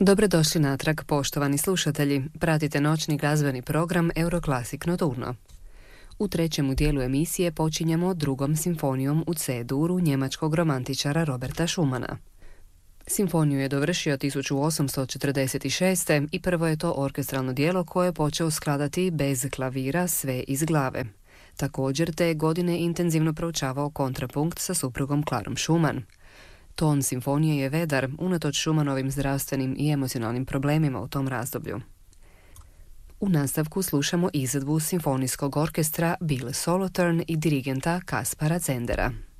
Dobrodošli natrag, poštovani slušatelji. Pratite noćni glazbeni program Euroclassic Notturno. U trećem dijelu emisije počinjemo drugom simfonijom u C-duru njemačkog romantičara Roberta Schumana. Simfoniju je dovršio 1846. i prvo je to orkestralno djelo koje je počeo skladati bez klavira, sve iz glave. Također te godine intenzivno proučavao kontrapunkt sa suprugom Klarom Schumann. Ton simfonije je vedar, unatoč Schumannovim zdravstvenim i emocionalnim problemima u tom razdoblju. U nastavku slušamo izvedbu simfonijskog orkestra Bill Solothurn i dirigenta Kaspara Zendera.